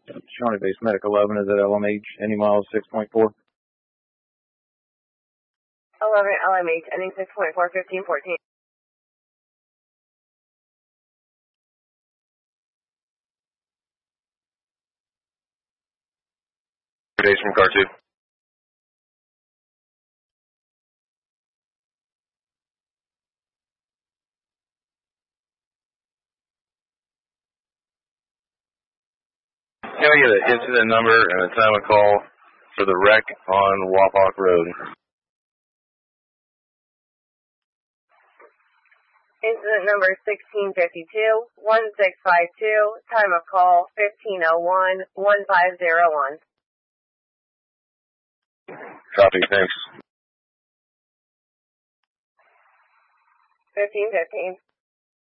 Shawnee Base Medic 11 is at LMH, any miles 6.4. 11 LMH, ending 6.4, 1514. Base from car 2. Can I get an incident number and a time of call for the wreck on Wapak Road? Incident number 1652, 1652, time of call 1501, 1501. Copy, thanks. 1515.